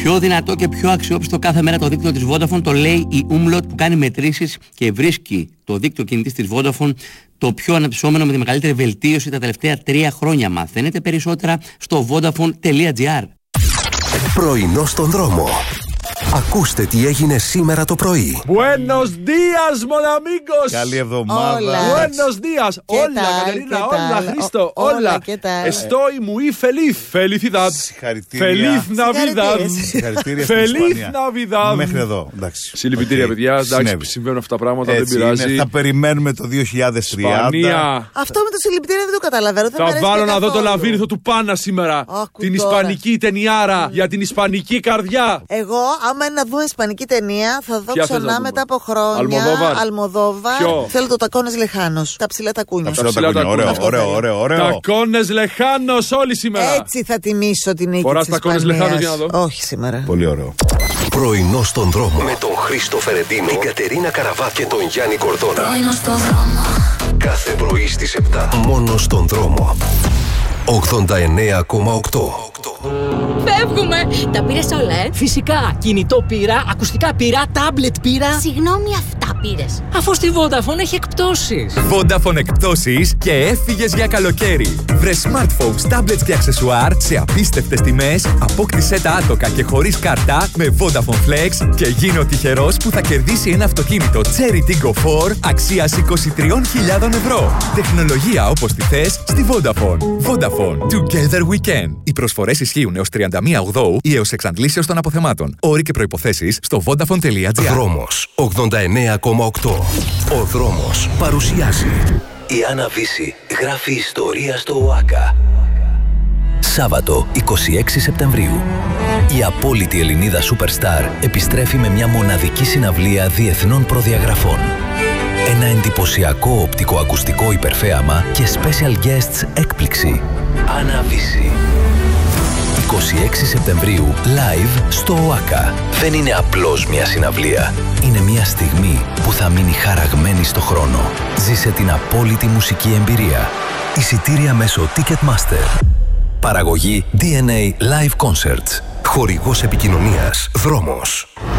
Πιο δυνατό και πιο αξιόπιστο κάθε μέρα το δίκτυο της Vodafone το λέει η Umlaut που κάνει μετρήσεις και βρίσκει το δίκτυο κινητής της Vodafone το πιο αναπτυσσόμενο με τη μεγαλύτερη βελτίωση τα τελευταία 3 χρόνια. Μαθαίνετε περισσότερα στο vodafone.gr. Πρωινό στον δρόμο. Ακούστε τι έγινε σήμερα το πρωί. Buenos días, mon amigos. Καλή εβδομάδα. Buenos días. Hola, Κατερίνα. Hola, Χρήστο. Hola. Estoy muy feliz. Felicidad. Συγχαρητήρια. Feliz Navidad. Συγχαρητήρια στην Feliz Ισπανία. Navidad. Μέχρι εδώ. Εντάξει. Συλληπιτήρια, παιδιά. Εντάξει, συμβαίνουν αυτά τα πράγματα. Δεν πειράζει. Θα περιμένουμε το 2030. Αυτό με το συλληπιτήρια δεν το καταλαβαίνω. Θα βάλω να δω το λαβύρινθο του Πάνα σήμερα. Την ισπανική ταινιάρα για την ισπανική καρδιά. Εγώ, άμα είναι να δω ισπανική ταινία, θα δω ξανά μετά από χρόνια. Αλμοδόβαρ. Θέλω το Τακόνες Λεχάνος. Τα ψηλά τα κούνια. Ωραίο. Τακόνες Λεχάνος όλοι σήμερα. Έτσι θα τιμήσω την νίκη της Φοράς Τακόνες Λεχάνος για να δω. Όχι σήμερα. Πολύ ωραίο. Πρωινό στον δρόμο. Με τον Χρήστο Φερεντίνο, την Κατερίνα Καραβά και τον Γιάννη Κορδόνα. Πρωινό στον δρόμο. Κάθε πρωί στις 7. Μόνο στον δρόμο. 89,8. Φεύγουμε! Τα πήρες όλα, Φυσικά! Κινητό πήρα, ακουστικά πήρα, τάμπλετ πήρα. Συγγνώμη, αυτά πήρες. Αφού στη Vodafone έχει εκπτώσεις. Vodafone εκπτώσεις και έφυγες για καλοκαίρι. Βρες smartphones, tablets και αξεσουάρ σε απίστευτες τιμές. Απόκτησέ τα άτοκα και χωρίς κάρτα με Vodafone Flex και γίνε ο τυχερός που θα κερδίσει ένα αυτοκίνητο Cherry Tiggo 4 αξίας 23.000 ευρώ. Τεχνολογία όπως τη θες στη Vodafone. Vodafone. Together we can. Οι προσφορές ισχύουν έως 31 Οκτώου ή έως εξαντλήσεως των αποθεμάτων. Όροι και προϋποθέσεις στο vodafone.gr. Δρόμος 89,8. Ο δρόμος παρουσιάζει. Η Άννα Βύση γράφει ιστορία στο ΟΑΚΑ. Σάββατο 26 Σεπτεμβρίου. Η απόλυτη Ελληνίδα Superstar επιστρέφει με μια μοναδική συναυλία διεθνών προδιαγραφών. Ένα εντυπωσιακό οπτικοακουστικό υπερθέαμα και special guests έκπληξη. Άννα Βύση. 26 Σεπτεμβρίου, live στο ΟΑΚΑ. Δεν είναι απλώς μια συναυλία. Είναι μια στιγμή που θα μείνει χαραγμένη στο χρόνο. Ζήσε την απόλυτη μουσική εμπειρία. Εισιτήρια μέσω Ticketmaster. Παραγωγή DNA Live Concerts. Χορηγός επικοινωνίας Δρόμος.